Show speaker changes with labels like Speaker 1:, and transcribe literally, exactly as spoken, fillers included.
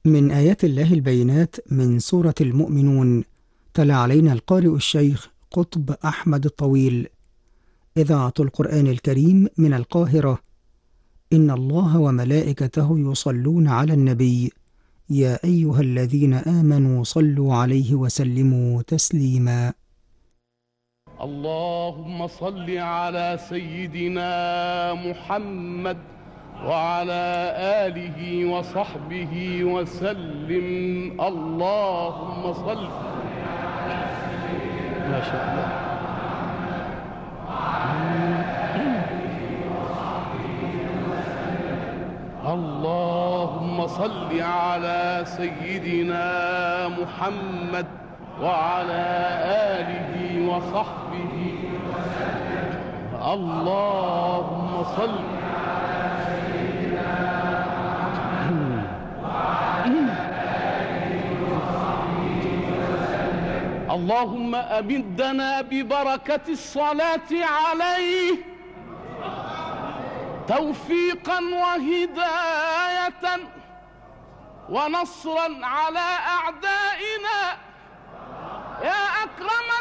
Speaker 1: من آيات الله البينات من سورة المؤمنون. تلا علينا القارئ الشيخ قطب أحمد الطويل. إذاعة القرآن الكريم من القاهرة. إن الله وملائكته يصلون على النبي، يا أيها الذين آمنوا صلوا عليه وسلموا تسليما.
Speaker 2: اللهم صل على سيدنا محمد وعلى آله وصحبه وسلم. اللهم صل. ما شاء الله. اللهم صل على سيدنا محمد وعلى آله وصحبه وسلم. اللهم صل. اللهم أمدنا ببركة الصلاة عليه توفيقا وهداية ونصرا على أعدائنا يا أكرم